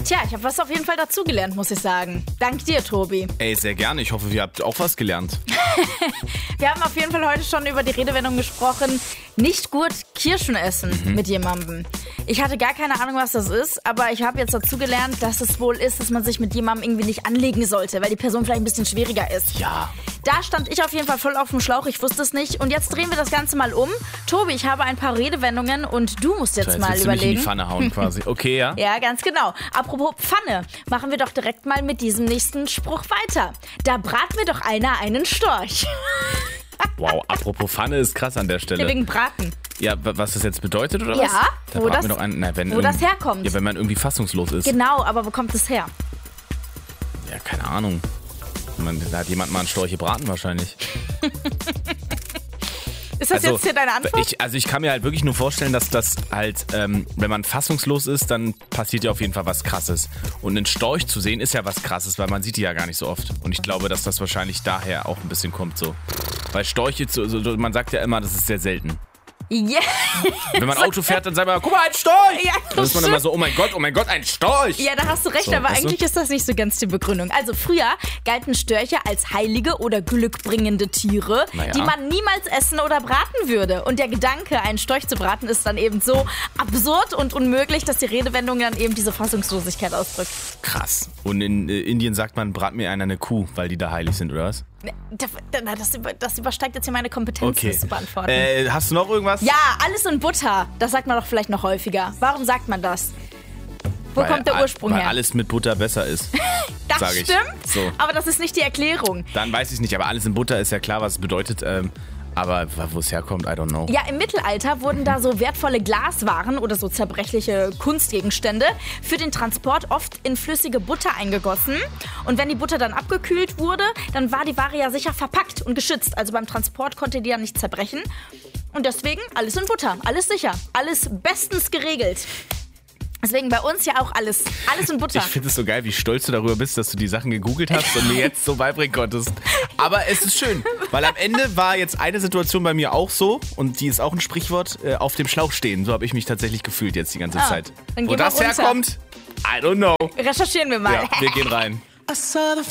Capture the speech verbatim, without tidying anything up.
Tja, ich habe was auf jeden Fall dazugelernt, muss ich sagen. Dank dir, Tobi. Ey, sehr gerne. Ich hoffe, ihr habt auch was gelernt. Wir haben auf jeden Fall heute schon über die Redewendung gesprochen, nicht gut Kirschen essen mhm. mit jemandem. Ich hatte gar keine Ahnung, was das ist, aber ich habe jetzt dazugelernt, dass es wohl ist, dass man sich mit jemandem irgendwie nicht anlegen sollte, weil die Person vielleicht ein bisschen schwieriger ist. Ja. Da stand ich auf jeden Fall voll auf dem Schlauch, ich wusste es nicht. Und jetzt drehen wir das Ganze mal um. Tobi, ich habe ein paar Redewendungen und du musst jetzt, so, jetzt mal willst überlegen. Du mich in die Pfanne hauen quasi. Okay, ja? Ja, ganz genau. Apropos Pfanne, machen wir doch direkt mal mit diesem nächsten Spruch weiter. Da brat mir doch einer einen Storch. Wow, apropos Pfanne ist krass an der Stelle. Ja, wegen Braten. Ja, was das jetzt bedeutet oder ja, was? Da wo, das, mir doch ein, na, wenn wo das herkommt. Ja, wenn man irgendwie fassungslos ist. Genau, aber wo kommt es her? Ja, keine Ahnung. Man, da hat jemand mal einen Storch gebraten wahrscheinlich. Ist das also, jetzt hier deine Antwort? Ich, also ich kann mir halt wirklich nur vorstellen, dass das halt, ähm, wenn man fassungslos ist, dann passiert ja auf jeden Fall was Krasses. Und einen Storch zu sehen ist ja was Krasses, weil man sieht die ja gar nicht so oft. Und ich glaube, dass das wahrscheinlich daher auch ein bisschen kommt so. Weil Storche, so, so, man sagt ja immer, das ist sehr selten. Yeah. Wenn man Auto fährt, dann sagt man, guck mal, ein Storch! Ja, dann ist man immer so, oh mein Gott, oh mein Gott, ein Storch! Ja, da hast du recht, so, aber weißt eigentlich du? ist das nicht so ganz die Begründung. Also früher galten Störche als heilige oder glückbringende Tiere, naja. die man niemals essen oder braten würde. Und der Gedanke, einen Storch zu braten, ist dann eben so absurd und unmöglich, dass die Redewendung dann eben diese Fassungslosigkeit ausdrückt. Krass. Und in äh, Indien sagt man, brat mir einer eine Kuh, weil die da heilig sind, oder was? Das, das, über, das übersteigt jetzt hier meine Kompetenz, Okay. das zu beantworten. Äh, hast du noch irgendwas? Ja, alles in Butter. Das sagt man doch vielleicht noch häufiger. Warum sagt man das? Wo weil, kommt der Ursprung weil her? Weil alles mit Butter besser ist. Das sag ich. stimmt, so. Aber das ist nicht die Erklärung. Dann weiß ich nicht, aber alles in Butter ist ja klar, was es bedeutet. Ähm, aber wo es herkommt, I don't know. Ja, im Mittelalter wurden da so wertvolle Glaswaren oder so zerbrechliche Kunstgegenstände für den Transport oft in flüssige Butter eingegossen. Und wenn die Butter dann abgekühlt wurde, dann war die Ware ja sicher verpackt und geschützt. Also beim Transport konnte die ja nicht zerbrechen. Und deswegen alles in Butter, alles sicher, alles bestens geregelt. Deswegen bei uns ja auch alles, alles in Butter. Ich finde es so geil, wie stolz du darüber bist, dass du die Sachen gegoogelt hast und mir jetzt so beibringen konntest. Aber es ist schön, weil am Ende war jetzt eine Situation bei mir auch so, und die ist auch ein Sprichwort, äh, auf dem Schlauch stehen. So habe ich mich tatsächlich gefühlt jetzt die ganze Ah, Zeit. dann Wo gehen wir das runter. herkommt, I don't know. Recherchieren wir mal. Ja, wir gehen rein.